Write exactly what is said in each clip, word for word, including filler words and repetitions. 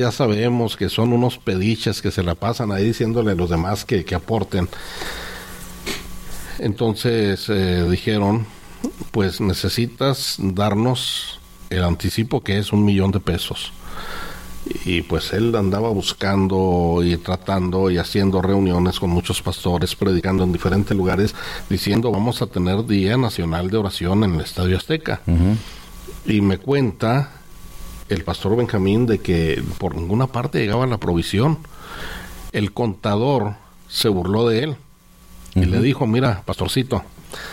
ya sabemos que son unos pediches que se la pasan ahí diciéndole a los demás que, que aporten. Entonces eh, dijeron, pues necesitas darnos el anticipo, que es un millón de pesos. Y pues él andaba buscando y tratando y haciendo reuniones con muchos pastores, predicando en diferentes lugares, diciendo vamos a tener Día Nacional de Oración en el Estadio Azteca. Uh-huh. Y me cuenta el pastor Benjamín de que por ninguna parte llegaba la provisión. El contador se burló de él. Y uh-huh. le dijo, mira, pastorcito,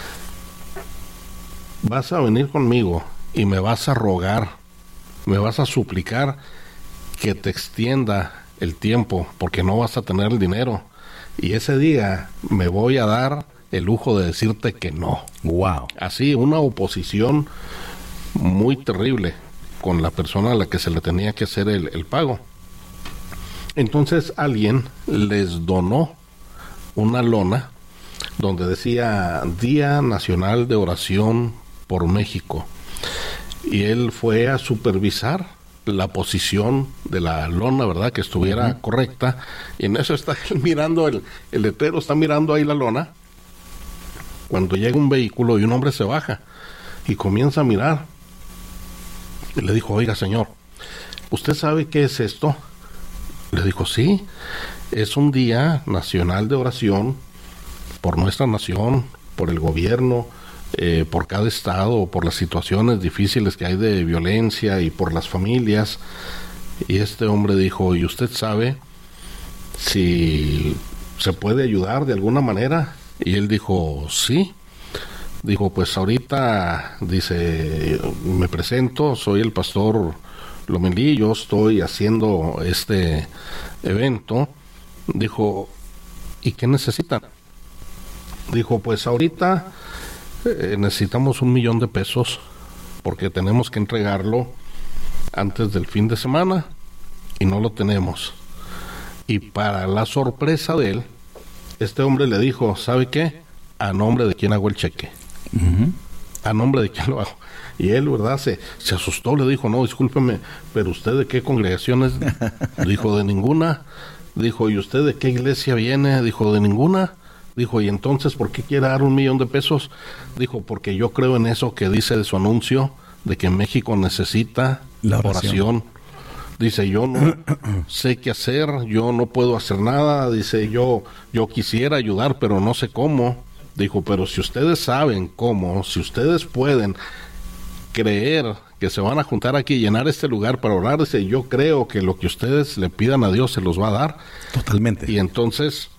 vas a venir conmigo y me vas a rogar, me vas a suplicar que te extienda el tiempo, porque no vas a tener el dinero. Y ese día me voy a dar el lujo de decirte que no. Wow. Así, una oposición muy terrible con la persona a la que se le tenía que hacer el, el pago. Entonces alguien les donó una lona donde decía Día Nacional de Oración por México, y él fue a supervisar la posición de la lona, ¿verdad? Que estuviera uh-huh. correcta, y en eso está él mirando el, el letrero, está mirando ahí la lona, cuando llega un vehículo y un hombre se baja y comienza a mirar, y le dijo, oiga señor, ¿usted sabe qué es esto? Le dijo, sí, es un Día Nacional de Oración por nuestra nación, por el gobierno, eh, por cada estado, por las situaciones difíciles que hay de violencia y por las familias. Y este hombre dijo, ¿y usted sabe si se puede ayudar de alguna manera? Y él dijo, sí. Dijo, pues ahorita, dice, me presento, soy el pastor Lomelí, yo estoy haciendo este evento. Dijo, ¿y qué necesitan? Dijo, pues ahorita eh, necesitamos un millón de pesos porque tenemos que entregarlo antes del fin de semana y no lo tenemos. Y para la sorpresa de él, este hombre le dijo, ¿sabe qué? ¿A nombre de quién hago el cheque? Uh-huh. ¿A nombre de quién lo hago? Y él, ¿verdad? Se, se asustó, le dijo, no, discúlpeme, pero ¿usted de qué congregación es? Dijo, de ninguna. Dijo, ¿y usted de qué iglesia viene? Dijo, de ninguna. Dijo, ¿y entonces por qué quiere dar un millón de pesos? Dijo, porque yo creo en eso que dice de su anuncio, de que México necesita la oración. oración. Dice, yo no sé qué hacer, yo no puedo hacer nada. Dice, yo, yo quisiera ayudar, pero no sé cómo. Dijo, pero si ustedes saben cómo, si ustedes pueden creer que se van a juntar aquí y llenar este lugar para orar, dice, yo creo que lo que ustedes le pidan a Dios se los va a dar. Totalmente. Y entonces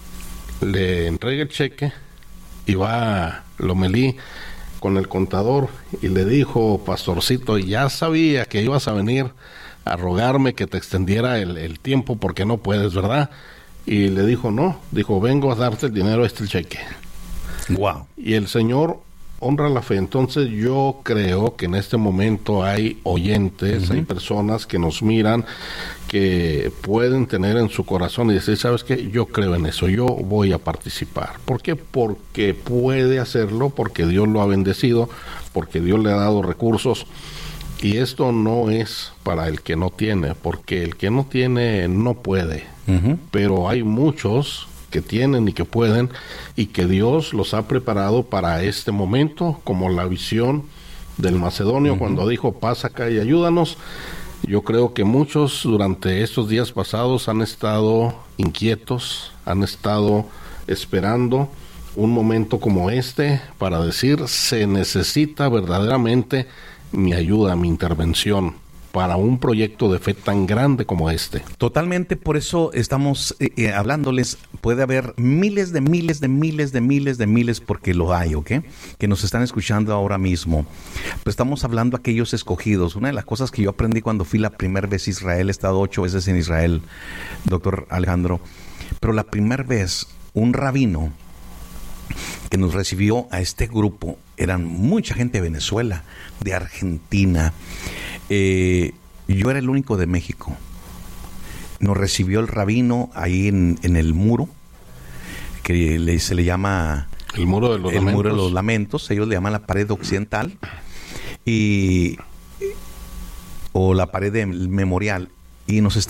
le entrega el cheque y va Lomelí con el contador y le dijo, pastorcito, ya sabía que ibas a venir a rogarme que te extendiera el, el tiempo porque no puedes, ¿verdad? Y le dijo, no, dijo, vengo a darte el dinero, este el cheque. Wow. Y el Señor honra la fe. Entonces yo creo que en este momento hay oyentes, uh-huh. hay personas que nos miran, que pueden tener en su corazón y decir, ¿sabes qué? Yo creo en eso, yo voy a participar. ¿Por qué? Porque puede hacerlo, porque Dios lo ha bendecido, porque Dios le ha dado recursos. Y esto no es para el que no tiene, porque el que no tiene no puede. Uh-huh. Pero hay muchos que tienen y que pueden, y que Dios los ha preparado para este momento, como la visión del macedonio uh-huh. cuando dijo, pasa acá y ayúdanos. Yo creo que muchos durante estos días pasados han estado inquietos, han estado esperando un momento como este para decir, se necesita verdaderamente mi ayuda, mi intervención para un proyecto de fe tan grande como este. Totalmente, por eso estamos eh, eh, hablándoles. Puede haber miles de miles de miles de miles de miles, porque lo hay, ¿ok? Que nos están escuchando ahora mismo. Pero estamos hablando a aquellos escogidos. Una de las cosas que yo aprendí cuando fui la primera vez a Israel, he estado ocho veces en Israel, doctor Alejandro, pero la primera vez un rabino que nos recibió a este grupo, eran mucha gente de Venezuela, de Argentina. Eh, yo era el único de México. Nos recibió el rabino ahí en, en el muro, que le, se le llama el muro de los el lamentos. muro de los lamentos. Ellos le llaman la pared occidental y o la pared del memorial. y nos